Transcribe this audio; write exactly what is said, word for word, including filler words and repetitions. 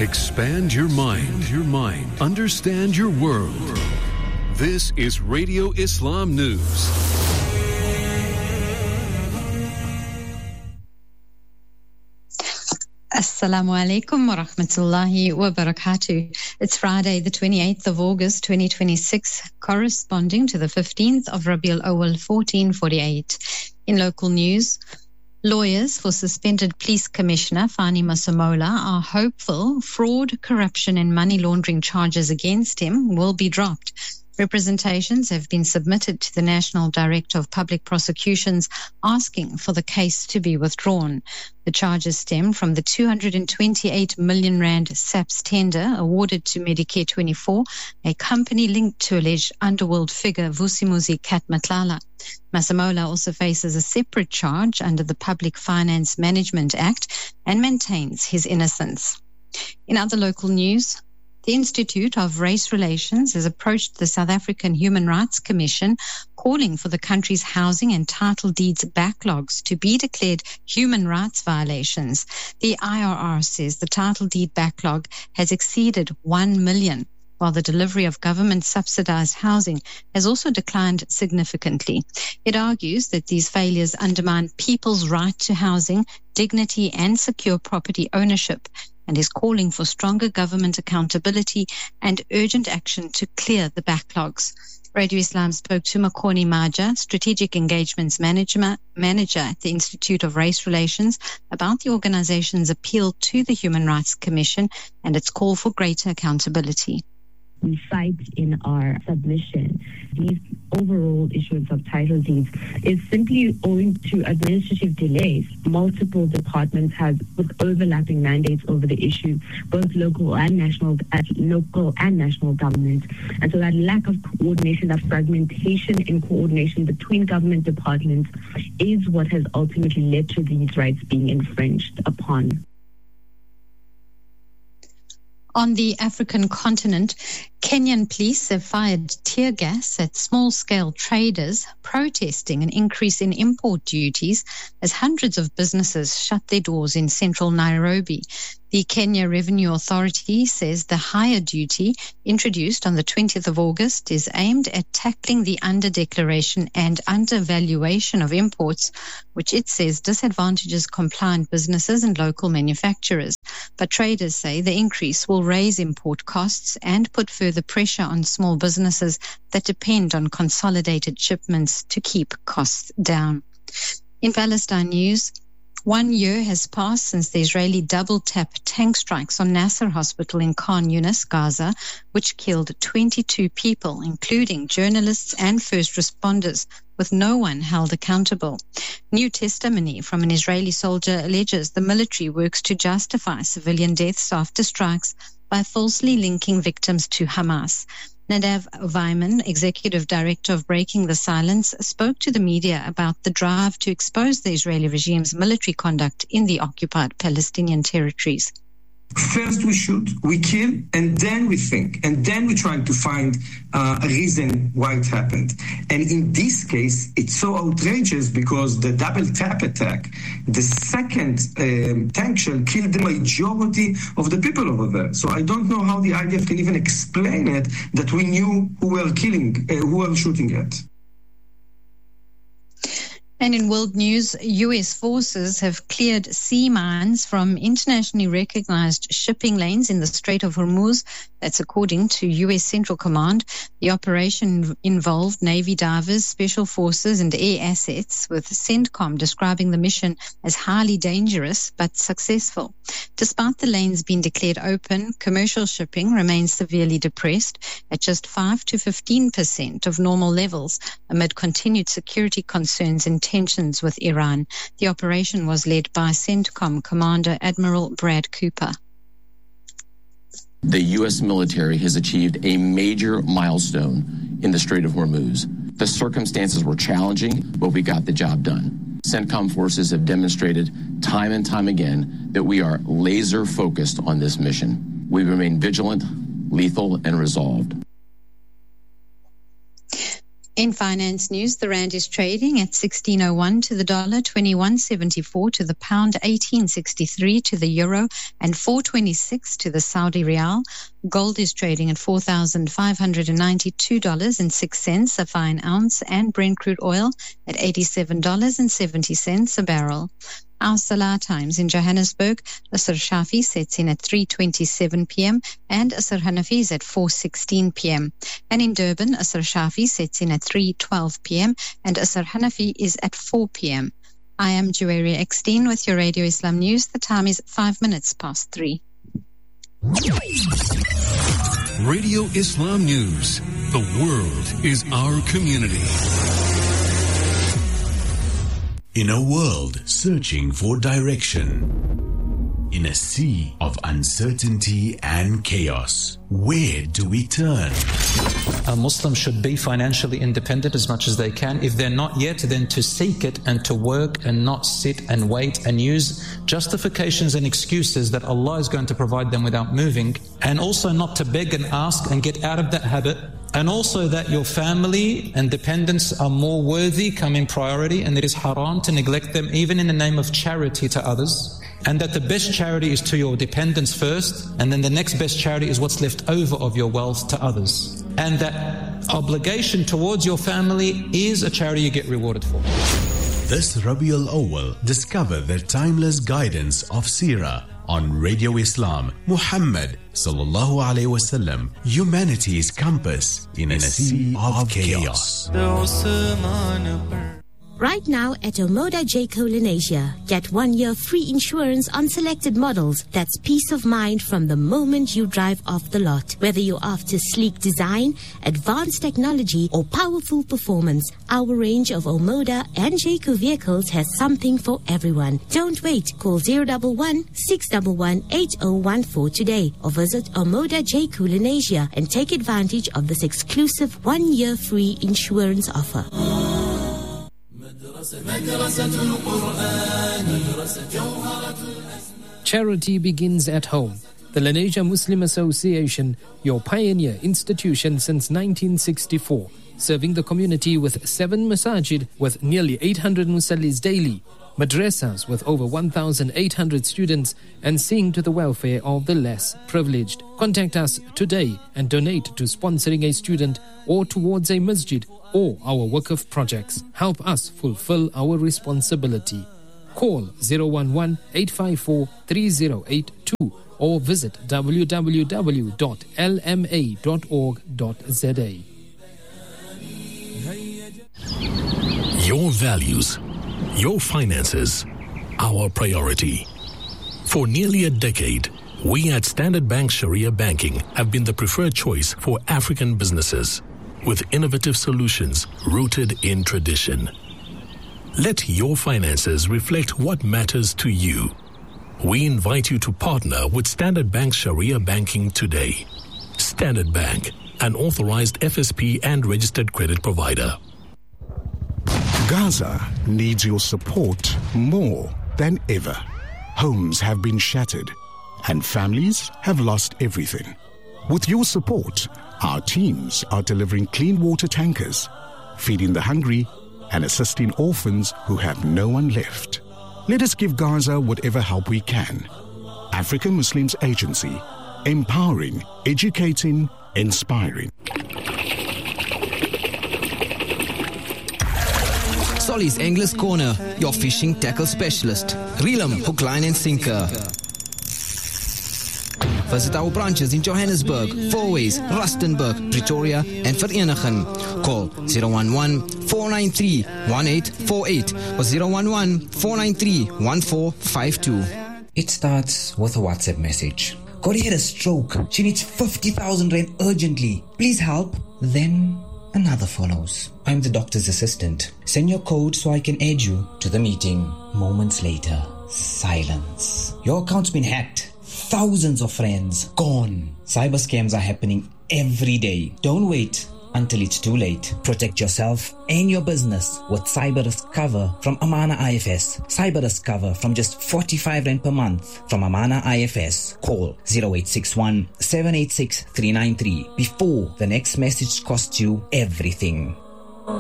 Expand your mind, your mind. Understand your world. This is Radio Islam News. Assalamu alaikum wa rahmatullahi wa barakatuh. It's Friday, the twenty-eighth of August, twenty twenty-six, corresponding to the fifteenth of Rabiul Awal, fourteen forty-eight. In local news, lawyers for suspended Police Commissioner Fani Masemola are hopeful fraud, corruption and money laundering charges against him will be dropped. Representations have been submitted to the National Director of Public Prosecutions asking for the case to be withdrawn. The charges stem from the two hundred twenty-eight million rand SAPS tender awarded to Medicare twenty-four, a company linked to alleged underworld figure Vusimuzi Kat Matlala. Masemola also faces a separate charge under the Public Finance Management Act and maintains his innocence. In other local news, the Institute of Race Relations has approached the South African Human Rights Commission calling for the country's housing and title deeds backlogs to be declared human rights violations. The I R R says the title deed backlog has exceeded one million, while the delivery of government-subsidized housing has also declined significantly. It argues that these failures undermine people's right to housing, dignity and secure property ownership, and is calling for stronger government accountability and urgent action to clear the backlogs. Radio Islam spoke to Makoni Maja, Strategic Engagements Manager, Manager at the Institute of Race Relations, about the organization's appeal to the Human Rights Commission and its call for greater accountability. We cite in our submission these overall issuance of title deeds is simply owing to administrative delays. Multiple departments have with overlapping mandates over the issue, both local and national, at local and national government. And so that lack of coordination, that fragmentation in coordination between government departments is what has ultimately led to these rights being infringed upon. On the African continent, Kenyan police have fired tear gas at small-scale traders protesting an increase in import duties as hundreds of businesses shut their doors in central Nairobi. The Kenya Revenue Authority says the higher duty introduced on the twentieth of August is aimed at tackling the underdeclaration and undervaluation of imports, which it says disadvantages compliant businesses and local manufacturers. But traders say the increase will raise import costs and put further pressure on small businesses that depend on consolidated shipments to keep costs down. In Palestine news, one year has passed since the Israeli double-tap tank strikes on Nasser Hospital in Khan Yunis, Gaza, which killed twenty-two people, including journalists and first responders, with no one held accountable. New testimony from an Israeli soldier alleges the military works to justify civilian deaths after strikes by falsely linking victims to Hamas. Nadav Weiman, Executive Director of Breaking the Silence, spoke to the media about the drive to expose the Israeli regime's military conduct in the occupied Palestinian territories. First we shoot, we kill, and then we think, and then we're trying to find uh, a reason why it happened. And in this case, it's so outrageous because the double tap attack, the second um, tank shell killed the majority of the people over there. So I don't know how the I D F can even explain it that we knew who were killing, uh, who were shooting at. And in world news, U S forces have cleared sea mines from internationally recognized shipping lanes in the Strait of Hormuz. That's according to U S Central Command. The operation involved Navy divers, special forces and air assets, with CENTCOM describing the mission as highly dangerous but successful. Despite the lanes being declared open, commercial shipping remains severely depressed at just five to fifteen percent of normal levels amid continued security concerns and tensions with Iran. The operation was led by CENTCOM Commander Admiral Brad Cooper. The U S military has achieved a major milestone in the Strait of Hormuz. The circumstances were challenging, but we got the job done. CENTCOM forces have demonstrated time and time again that we are laser focused on this mission. We remain vigilant, lethal, and resolved. In finance news, the rand is trading at sixteen oh one to the dollar, twenty-one seventy-four to the pound, eighteen sixty-three to the euro, and four twenty-six to the Saudi rial. Gold is trading at four thousand five hundred ninety-two dollars and six cents a fine ounce, and Brent crude oil at eighty-seven dollars and seventy cents a barrel. Our Salah times in Johannesburg, Asr Shafi sets in at three twenty-seven p.m. and Asr Hanafi is at four sixteen p.m. And in Durban, Asr Shafi sets in at three twelve p.m. and Asr Hanafi is at four p.m. I am Juwaria Eckstein with your Radio Islam News. The time is five minutes past three. Radio Islam News. The world is our community. In a world searching for direction, in a sea of uncertainty and chaos, where do we turn? A Muslim should be financially independent as much as they can. If they're not yet, then to seek it and to work and not sit and wait and use justifications and excuses that Allah is going to provide them without moving, and also not to beg and ask and get out of that habit. And also that your family and dependents are more worthy, come in priority, and it is haram to neglect them even in the name of charity to others. And that the best charity is to your dependents first, and then the next best charity is what's left over of your wealth to others. And that obligation towards your family is a charity you get rewarded for. This Rabiul Awwal, discover the timeless guidance of Seerah on Radio Islam. Muhammad sallallahu alaihi wasallam, humanity's compass in a sea of chaos. Right now at Omoda Jayco Lenasia, get one year free insurance on selected models. That's peace of mind from the moment you drive off the lot. Whether you're after sleek design, advanced technology, or powerful performance, our range of Omoda and Jayco vehicles has something for everyone. Don't wait. Call zero one one, six one one, eight zero one four today or visit Omoda Jayco Lenasia and take advantage of this exclusive one year free insurance offer. Charity begins at home. The Lenasia Muslim Association, your pioneer institution since nineteen sixty-four, serving the community with seven masajid with nearly eight hundred musallis daily, madrasas with over one thousand eight hundred students, and seeing to the welfare of the less privileged. Contact us today and donate to sponsoring a student or towards a masjid or our Waqf projects. Help us fulfill our responsibility. Call zero one one, eight five four, three zero eight two or visit w w w dot l m a dot org dot z a. Your values, your finances, our priority. For nearly a decade, we at Standard Bank Sharia Banking have been the preferred choice for African businesses, with innovative solutions rooted in tradition. Let your finances reflect what matters to you. We invite you to partner with Standard Bank Sharia Banking today. Standard Bank, an authorized F S P and registered credit provider. Gaza needs your support more than ever. Homes have been shattered and families have lost everything. With your support, our teams are delivering clean water tankers, feeding the hungry, and assisting orphans who have no one left. Let us give Gaza whatever help we can. African Muslims Agency, empowering, educating, inspiring. Solly's Anglers Corner, your fishing tackle specialist. Reel 'em, hook, line and sinker. Visit our branches in Johannesburg, Fourways, Rustenburg, Pretoria, and Vereeniging. Call zero one one, four nine three, one eight four eight or zero one one, four nine three, one four five two. It starts with a WhatsApp message. Corey had a stroke. She needs fifty thousand rand urgently. Please help. Then another follows. I'm the doctor's assistant. Send your code so I can add you to the meeting. Moments later, silence. Your account's been hacked. Thousands of friends gone. Cyber scams are happening every day. Don't wait until it's too late. Protect yourself and your business with cyber risk cover from Amana I F S. Cyber risk cover from just forty-five rand per month from Amana I F S. Call zero eight six one, seven eight six, three nine three before the next message costs you everything.